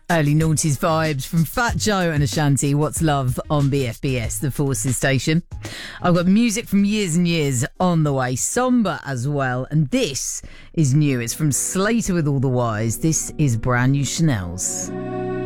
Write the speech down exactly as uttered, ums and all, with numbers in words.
Early noughties vibes from Fat Joe and Ashanti. What's Love on B F B S, the Forces station. I've got music from years and years on the way, somber as well, and this is new. It's from Slater with All the Wise. This is brand new Chanel's.